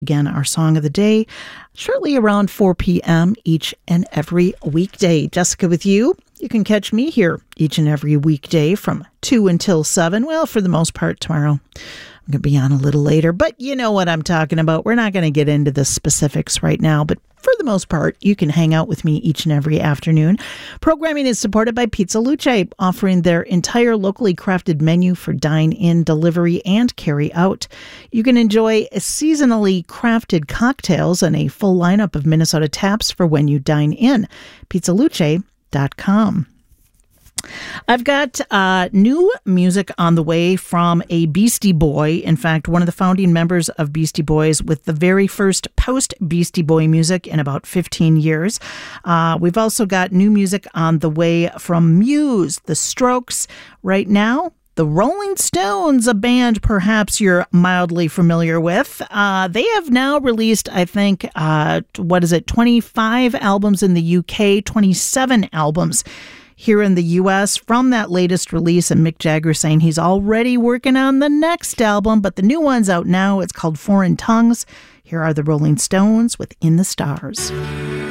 Again, our song of the day, shortly around 4 p.m. each and every weekday. Jessica with you. You can catch me here each and every weekday from 2 until 7. Well, for the most part, tomorrow I'm going to be on a little later, but you know what I'm talking about. We're not going to get into the specifics right now, but for the most part, you can hang out with me each and every afternoon. Programming is supported by Pizza Luce, offering their entire locally crafted menu for dine-in, delivery, and carry-out. You can enjoy seasonally crafted cocktails and a full lineup of Minnesota taps for when you dine in. PizzaLuce.com. I've got new music on the way from a Beastie Boy. In fact, one of the founding members of Beastie Boys with the very first post-Beastie Boy music in about 15 years. We've also got new music on the way from Muse, The Strokes. Right now, the Rolling Stones, a band perhaps you're mildly familiar with. They have now released, I think, 25 albums in the UK, 27 albums here in the U.S. from that latest release, and Mick Jagger saying he's already working on the next album, but the new one's out now. It's called Foreign Tongues. Here are the Rolling Stones with In the Stars.